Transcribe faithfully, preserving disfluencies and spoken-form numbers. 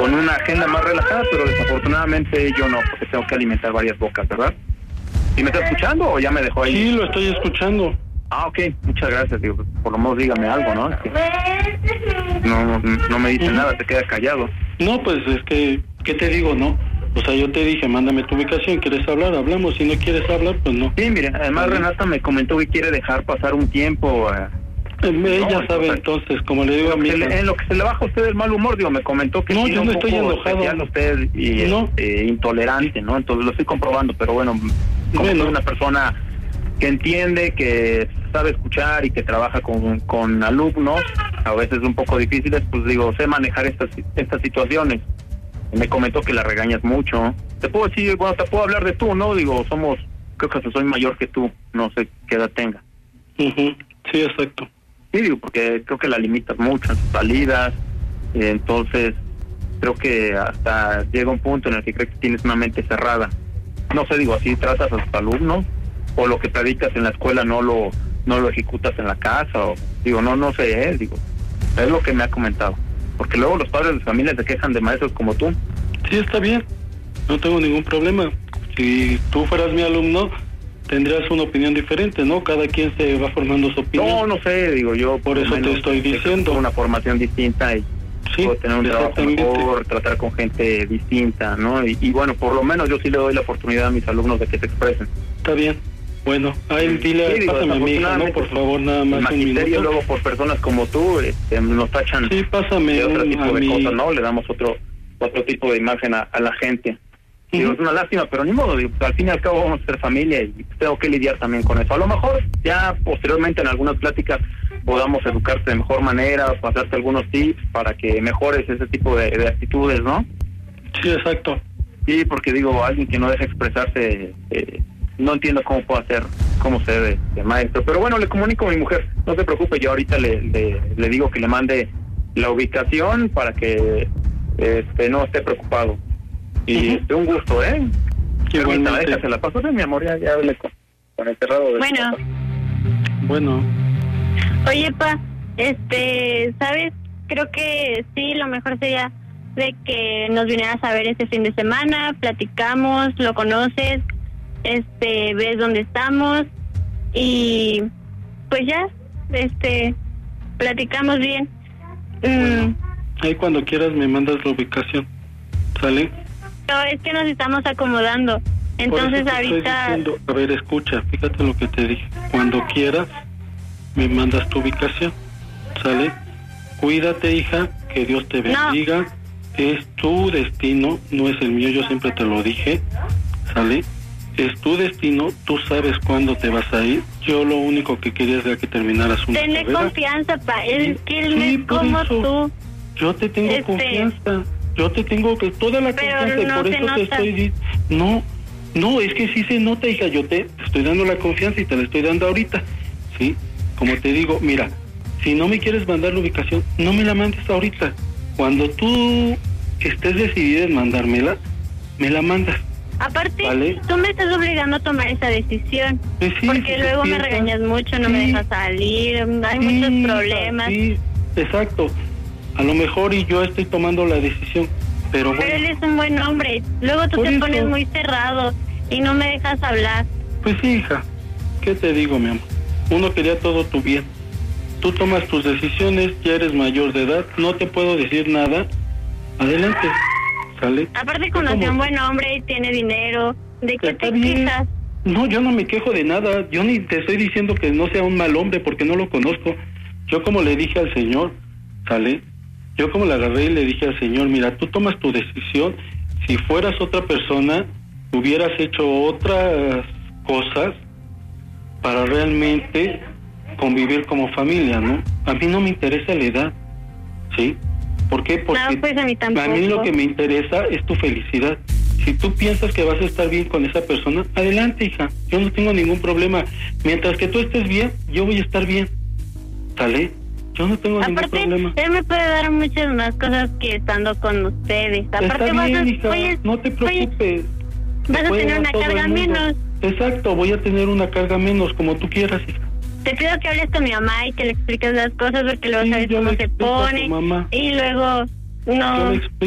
con una agenda más relajada, pero desafortunadamente yo no, porque tengo que alimentar varias bocas, ¿verdad? ¿Y me está escuchando o ya me dejó ahí? Sí, lo estoy escuchando. Ah, ok, muchas gracias, digo, por lo menos dígame algo, ¿no? Es que no, no, no me dice uh-huh. nada, te queda callado. No, pues es que, ¿qué te digo, no? O sea, yo te dije, mándame tu ubicación, ¿quieres hablar? Hablamos, si no quieres hablar, pues no. Sí, mire, además ¿sí? Renata me comentó que quiere dejar pasar un tiempo. Eh, Ella no, sabe, entonces, como le digo a mi hija. En lo que se le baja a usted el mal humor, digo, me comentó que no, yo no estoy enojado. Usted y no. eh, intolerante, ¿no? Entonces lo estoy comprobando, pero bueno, como bueno. soy una persona que entiende, que sabe escuchar y que trabaja con, con alumnos, a veces un poco difíciles, pues digo, sé manejar estas estas situaciones. Me comentó que la regañas mucho. Te puedo decir, bueno, te puedo hablar de tú, ¿no? Digo, somos, creo que soy mayor que tú, no sé qué edad tenga. Uh-huh. Sí, exacto. Sí, digo, porque creo que la limitas mucho en sus salidas, eh, entonces creo que hasta llega un punto en el que crees que tienes una mente cerrada. No sé, digo, así tratas a tus alumnos, o lo que predicas en la escuela no lo no lo ejecutas en la casa, o digo, no, no sé, eh, digo, es lo que me ha comentado. Porque luego los padres de familia se quejan de maestros como tú. Sí, está bien, no tengo ningún problema. Si tú fueras mi alumno, tendrías una opinión diferente, ¿no? Cada quien se va formando su opinión. No, no sé, digo, yo por eso te estoy diciendo. Una formación distinta y sí, puedo tener un trabajo mejor, tratar con gente distinta, ¿no? Y, y bueno, por lo menos yo sí le doy la oportunidad a mis alumnos de que se expresen. Está bien. Bueno, ahí dile, sí, digo, pásame a mi hija, ¿no? Por favor, nada más un minuto. Luego por personas como tú, este, nos tachan sí, pásame de otro un, tipo de mi... cosas, ¿no? Le damos otro otro tipo de imagen a, a la gente. Uh-huh. Digo, es una lástima, pero ni modo, digo, al fin y al cabo vamos a ser familia y tengo que lidiar también con eso. A lo mejor ya posteriormente en algunas pláticas podamos educarte de mejor manera, pasarte algunos tips para que mejores ese tipo de, de actitudes, ¿no? Sí, exacto. Sí, porque digo, alguien que no deja expresarse... Eh, no entiendo cómo puedo hacer, cómo se debe de maestro. Pero bueno, le comunico a mi mujer, no se preocupe, yo ahorita le, le, le digo que le mande la ubicación para que este no esté preocupado. Y uh-huh. este, un gusto, ¿eh? Permítame, déjase la paso de mi amor, ya, ya hablé con, con el cerrado de Bueno. Bueno. Oye, pa, este, ¿sabes? Creo que sí, lo mejor sería de que nos vinieras a ver este fin de semana, platicamos, lo conoces, este, ves dónde estamos y pues ya, este, platicamos bien. Bueno, mm. Ahí cuando quieras me mandas la ubicación, ¿sale? No, es que nos estamos acomodando, entonces ahorita... Diciendo, a ver, escucha, fíjate lo que te dije, cuando quieras me mandas tu ubicación, ¿sale? Cuídate, hija, que Dios te bendiga, no. Es tu destino, no es el mío, yo siempre te lo dije, ¿sale? Es tu destino, tú sabes cuándo te vas a ir. Yo lo único que quería era que terminaras una Tener carrera. confianza, pa, es que él sí, es como eso. tú. Yo te tengo este... confianza, yo te tengo que toda la Pero confianza no y por eso nota. te estoy diciendo, no, no, es que sí se nota, hija, yo te, te estoy dando la confianza y te la estoy dando ahorita, ¿sí? Como te digo, mira, si no me quieres mandar la ubicación, no me la mandes ahorita. Cuando tú estés decidida en mandármela, me la mandas. Aparte, ¿vale? Tú me estás obligando a tomar esa decisión, pues sí, porque si luego piensas, me regañas mucho, no sí, me dejas salir, hay sí, muchos problemas. Sí, exacto. A lo mejor y yo estoy tomando la decisión, pero bueno. Pero él es un buen hombre, luego tú te eso. pones muy cerrado y no me dejas hablar. Pues sí, hija, ¿qué te digo, mi amor? Uno quería todo tu bien. Tú tomas tus decisiones, ya eres mayor de edad, no te puedo decir nada. Adelante. ¿Sale? Aparte conoció a un buen hombre y tiene dinero. ¿De qué te quejas? No, yo no me quejo de nada. Yo ni te estoy diciendo que no sea un mal hombre porque no lo conozco. Yo como le dije al Señor, ¿sale? Yo como le agarré y le dije al Señor, mira, tú tomas tu decisión. Si fueras otra persona, hubieras hecho otras cosas para realmente convivir como familia, ¿no? A mí no me interesa la edad, ¿sí? ¿Por qué? Porque no, pues a mí tampoco. A mí lo que me interesa es tu felicidad. Si tú piensas que vas a estar bien con esa persona, adelante, hija. Yo no tengo ningún problema. Mientras que tú estés bien, yo voy a estar bien. ¿Sale? Yo no tengo Aparte, ningún problema. Él me puede dar muchas más cosas que estando con ustedes. Aparte, Está bien, vas a, hija. oye, No te preocupes. Vas a tener una carga menos. Exacto, voy a tener una carga menos, como tú quieras, hija. Te pido que hables con mi mamá y que le expliques las cosas porque luego sí, sabes cómo se pone mamá. y luego no.